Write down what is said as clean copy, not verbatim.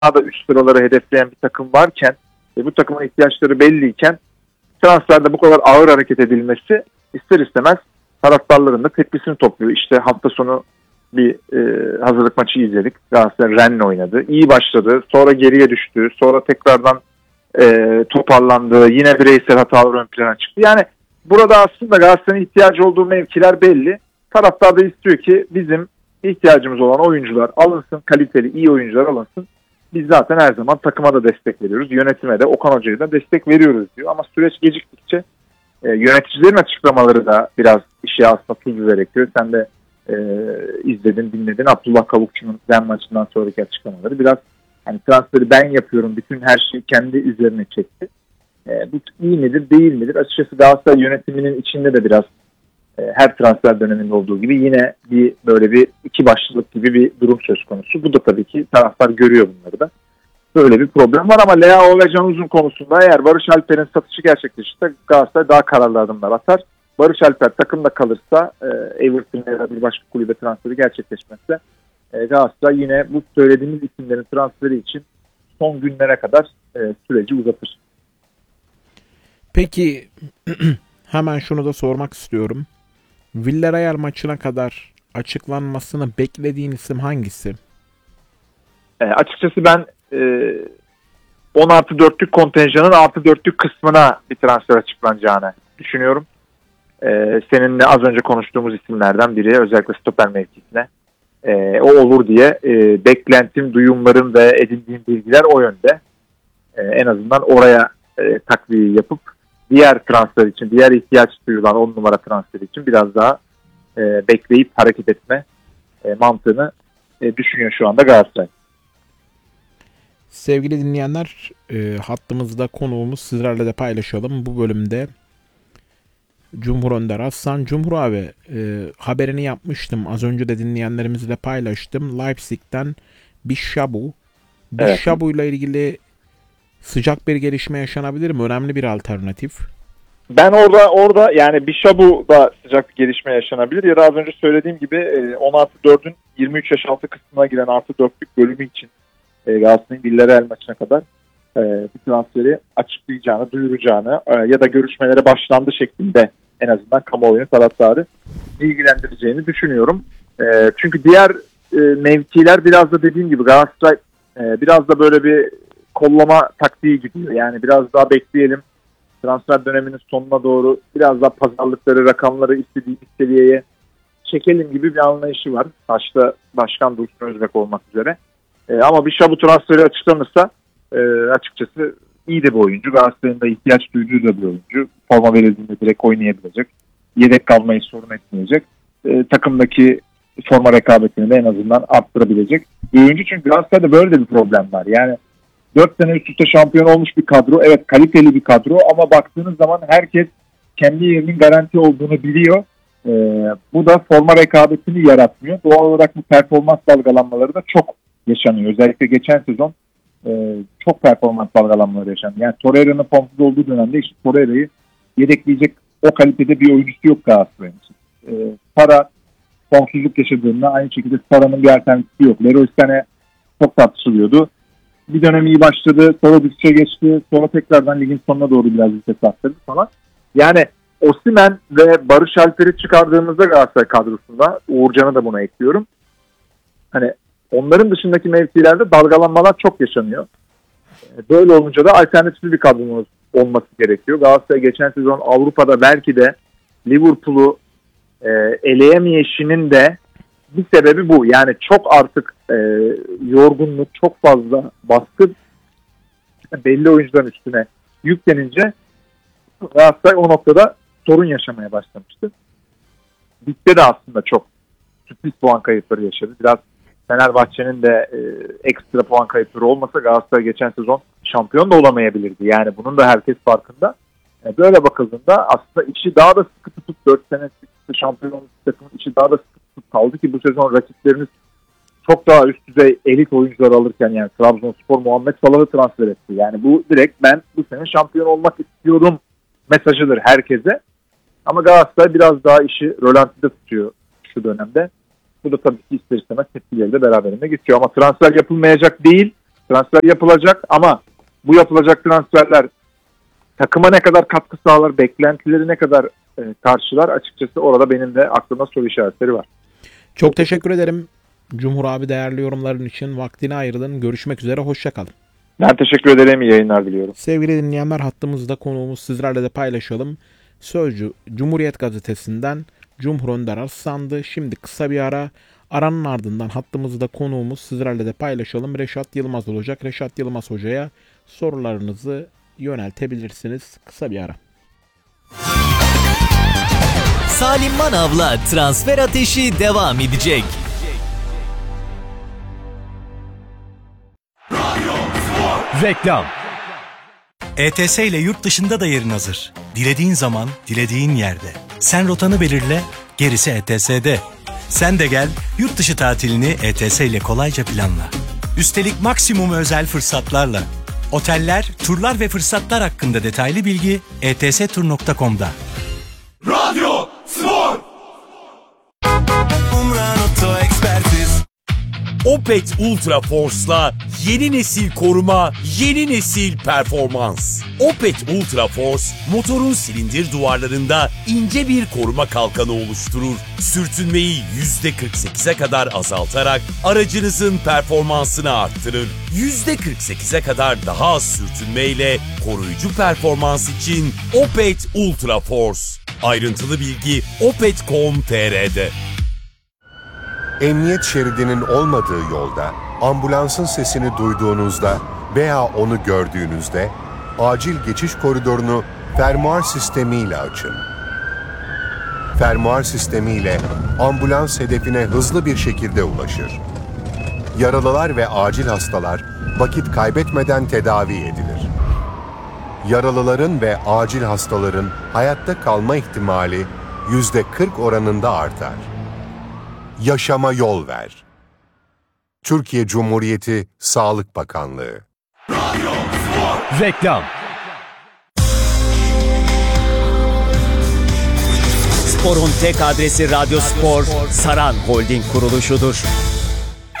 daha da üst sıraları hedefleyen bir takım varken ve bu takımın ihtiyaçları belliyken transferde bu kadar ağır hareket edilmesi ister istemez taraftarların da tepkisini topluyor. İşte hafta sonu bir hazırlık maçı izledik. Galatasaray Rennes'le oynadı. İyi başladı. Sonra geriye düştü. Sonra tekrardan toparlandı. Yine bireysel hatalar ön plana çıktı. Yani burada aslında Galatasaray'ın ihtiyacı olduğu mevkiler belli. Taraftar da istiyor ki bizim ihtiyacımız olan oyuncular alınsın. Kaliteli, iyi oyuncular alınsın. Biz zaten her zaman takıma da destek veriyoruz. Yönetime de, Okan Hoca'ya da destek veriyoruz diyor. Ama süreç geciktikçe yöneticilerin açıklamaları da biraz işe aslında tuz biber ekiyor. Sen de izledin, dinledin. Abdullah Kavukçu'nun Ren maçından sonraki açıklamaları biraz hani transferi ben yapıyorum, bütün her şeyi kendi üzerine çekti. Bu iyi midir, değil midir? Açıkçası Galatasaray yönetiminin içinde de biraz her transfer döneminde olduğu gibi yine bir böyle bir iki başlılık gibi bir durum söz konusu. Bu da tabii ki taraftar görüyor bunları da. Böyle bir problem var ama Leao ve Can Uzun konusunda eğer Barış Alper'in satışı gerçekleşirse Galatasaray daha kararlı adımlar atar. Barış Alper takımda kalırsa Everton'a ya da bir başka kulübe transferi gerçekleşmezse Galatasaray yine bu söylediğimiz isimlerin transferi için son günlere kadar süreci uzatır. Peki hemen şunu da sormak istiyorum. Villarreal maçına kadar açıklanmasını beklediğin isim hangisi? Açıkçası ben 10+4'lük kontenjanın +4'lük kısmına bir transfer açıklanacağını düşünüyorum. Seninle az önce konuştuğumuz isimlerden biri, özellikle stoper mevkisine o olur diye beklentim, duyumlarım ve edindiğim bilgiler o yönde. En azından oraya takviye yapıp diğer transfer için, diğer ihtiyaç duyulan 10 numara transferi için biraz daha bekleyip hareket etme mantığını düşünüyor şu anda Galatasaray. Sevgili dinleyenler, hattımızda konuğumuz, sizlerle de paylaşalım. Bu bölümde Cumhur Önder Aslan. Cumhur abi, haberini yapmıştım. Az önce de dinleyenlerimizle paylaştım. Leipzig'ten Bishabu. Bishabu ile ilgili sıcak bir gelişme yaşanabilir mi? Önemli bir alternatif. Ben orada yani Bishabu da sıcak bir gelişme yaşanabilir. Ya da az önce söylediğim gibi 10+4'ün 23 yaş altı kısmına giren +4'lük bölümü için Galatasaray'ın Villarreal maçına kadar bir transferi açıklayacağını, duyuracağını ya da görüşmelere başlandı şeklinde en azından kamuoyunu, taraftarı ilgilendireceğini düşünüyorum. Çünkü diğer mevkiler biraz da dediğim gibi Galatasaray biraz da böyle bir kollama taktiği gidiyor. Yani biraz daha bekleyelim. Transfer döneminin sonuna doğru biraz daha pazarlıkları, rakamları istediğimiz seviyeye çekelim gibi bir anlayışı var. Başta Başkan Dursun Özbek olmak üzere. Ama bu transferi açıklanırsa açıkçası iyi de bir oyuncu. Galatasaray'ın da ihtiyaç duyduğu da bir oyuncu. Forma verildiğinde direkt oynayabilecek. Yedek kalmayı sorun etmeyecek. Takımdaki forma rekabetini de en azından arttırabilecek bir oyuncu. Çünkü Galatasaray'da böyle de bir problem var. Yani 4 sene üst üste şampiyon olmuş bir kadro. Evet, kaliteli bir kadro ama baktığınız zaman herkes kendi yerinin garanti olduğunu biliyor. Bu da forma rekabetini yaratmıyor. Doğal olarak bu performans dalgalanmaları da çok yaşanıyor. Özellikle geçen sezon çok performans dalgalanmaları yaşandı. Yani Torreira'nın formsuz olduğu dönemde işte Torreira'yı yedekleyecek o kalitede bir oyuncusu yok Galatasaray'ın için. Para formsuzluk yaşadığında aynı şekilde Sara'nın bir alternatifi yok. Leroy Sané çok tartışılıyordu. Bir dönem iyi başladı, sonra düşüşe geçti, sonra tekrardan ligin sonuna doğru biraz vites arttırdı falan. Yani Osimhen ve Barış Alper'i çıkardığımızda Galatasaray kadrosunda, Uğurcan'ı da buna ekliyorum. Hani onların dışındaki mevkilerde dalgalanmalar çok yaşanıyor. Böyle olunca da alternatifli bir kadronun olması gerekiyor. Galatasaray geçen sezon Avrupa'da belki de Liverpool'u eleyemeyişinin de bir sebebi bu. Yani çok artık yorgunluk, çok fazla baskı belli oyuncuların üstüne yüklenince Galatasaray o noktada sorun yaşamaya başlamıştı. Ligde de aslında çok sürpriz puan kayıpları yaşadı. Biraz Fenerbahçe'nin de ekstra puan kayıpları olmasa Galatasaray geçen sezon şampiyon da olamayabilirdi. Yani bunun da herkes farkında. Böyle bakıldığında aslında işi daha da sıkı tutup 4 sene şampiyon olmuş takımın işi daha da sıkı tutup kaldı ki bu sezon rakiplerimiz çok daha üst düzey elit oyuncular alırken yani Trabzonspor Muhammed Salah'ı transfer etti. Yani bu direkt ben bu sene şampiyon olmak istiyorum mesajıdır herkese. Ama Galatasaray biraz daha işi rölantide tutuyor şu dönemde. Bu da tabii ki ister istemez tepkileri de beraberinde getiriyor. Ama transfer yapılmayacak değil. Transfer yapılacak ama bu yapılacak transferler takıma ne kadar katkı sağlar, beklentileri ne kadar karşılar, açıkçası orada benim de aklımda soru işaretleri var. Çok teşekkür ederim Cumhur abi, değerli yorumların için vaktini ayırdın. Görüşmek üzere, hoşça kalın. Ben teşekkür ederim, iyi yayınlar diliyorum. Sevgili dinleyenler, hattımızda konuğumuz, sizlerle de paylaşalım. Sözcü Cumhuriyet Gazetesi'nden Cumhur Önder Arslan'dı. Şimdi kısa bir ara. Aranın ardından hattımızda konuğumuz, sizlerle de paylaşalım, Reşat Yılmaz olacak. Reşat Yılmaz Hoca'ya sorularınızı yöneltebilirsiniz. Kısa bir ara. Salim Manav'la transfer ateşi devam edecek. Reklam. ETS ile yurt dışında da yerin hazır. Dilediğin zaman, dilediğin yerde. Sen rotanı belirle, gerisi ETS'de. Sen de gel, yurt dışı tatilini ETS ile kolayca planla. Üstelik maksimum özel fırsatlarla. Oteller, turlar ve fırsatlar hakkında detaylı bilgi etstur.com'da. Radyo Spor. Opet Ultra Force'la yeni nesil koruma, yeni nesil performans. Opet Ultra Force, motorun silindir duvarlarında ince bir koruma kalkanı oluşturur. Sürtünmeyi %48'e kadar azaltarak aracınızın performansını arttırır. %48'e kadar daha az sürtünmeyle koruyucu performans için Opet Ultra Force. Ayrıntılı bilgi opet.com.tr'de. Emniyet şeridinin olmadığı yolda, ambulansın sesini duyduğunuzda veya onu gördüğünüzde acil geçiş koridorunu fermuar sistemiyle açın. Fermuar sistemiyle ambulans hedefine hızlı bir şekilde ulaşır. Yaralılar ve acil hastalar vakit kaybetmeden tedavi edilir. Yaralıların ve acil hastaların hayatta kalma ihtimali %40 oranında artar. Yaşama yol ver. Türkiye Cumhuriyeti Sağlık Bakanlığı. Reklam. Spor'un tek adresi Radyo Spor, Saran Holding kuruluşudur.